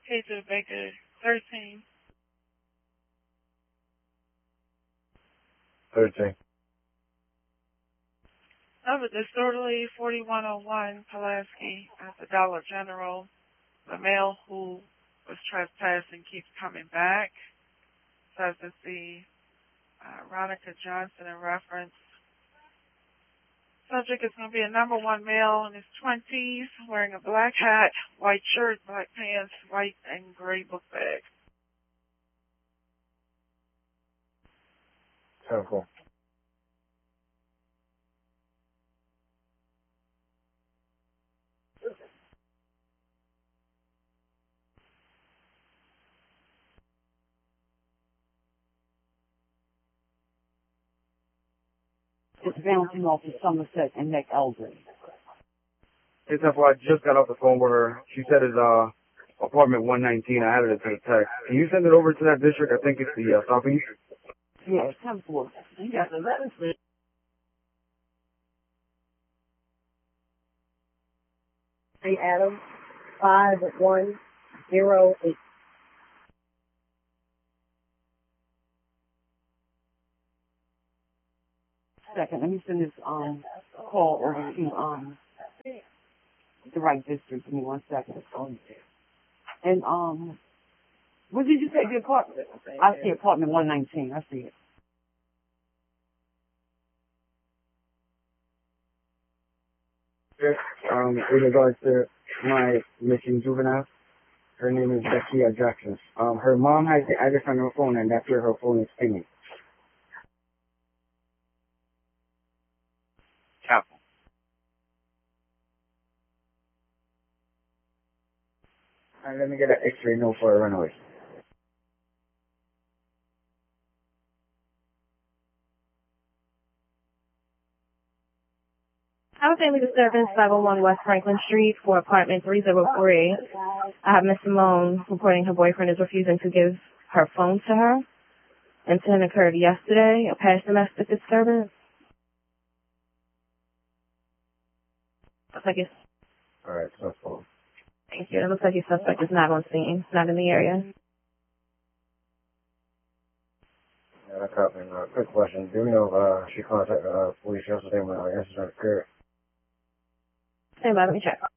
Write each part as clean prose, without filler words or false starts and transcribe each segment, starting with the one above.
Case of Baker 13. 13. Over disorderly 4101 Pulaski at the Dollar General. The male who was trespassing keeps coming back. Says to see Ronica Johnson in reference. Subject is going to be a number 1 male in his 20s, wearing a black hat, white shirt, black pants, white and gray book bag. 10-4. It's bouncing off of Somerset and Neck Eldridge. Hey, Temple, I just got off the phone with her. She said it's apartment 119. I added it to the text. Can you send it over to that district? I think it's the Southeast. Yeah, 10-4. You got the letters for it. Hey, Adam. 5108. Second, let me send this call over to the right district. Give me 1 second. And what did you say? The apartment? I see apartment 119. I see it. In regards to my missing juvenile, her name is Becky Jackson. Her mom has the address on her phone, and that's where her phone is pinging. Chapel. Let me get an X-ray note for a runaway. I have a family disturbance, 501 West Franklin Street for apartment 303. I have Miss Simone reporting her boyfriend is refusing to give her phone to her. Incident occurred yesterday, a past domestic disturbance. Looks like it's... Alright, so phone. Thank you. It looks like your suspect is not on scene, not in the area. Yeah, that's happening. Quick question. Do you know if she contacted police yesterday when the incident occurred? Stand by, let me check.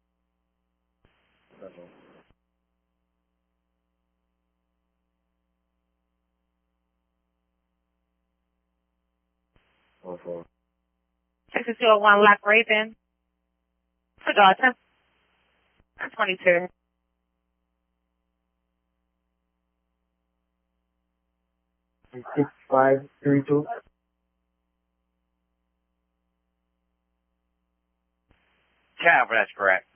Okay. Texas 201 Lock Raven. For daughter. 22. Six, 5, 3, 2. Chapel, that's correct.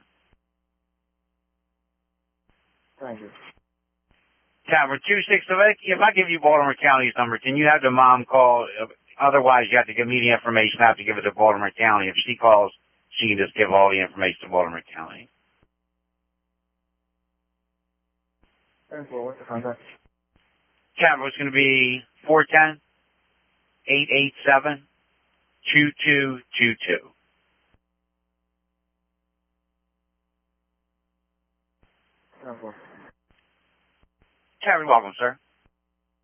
Thank you. Chapel, 26. If I give you Baltimore County's number, can you have the mom call? Otherwise, you have to give me the information. I have to give it to Baltimore County. If she calls, she can just give all the information to Baltimore County. Thank you. What's the contact? Chapel, it's going to be 410-887-2222. Thank you. Chapel, you're welcome, sir.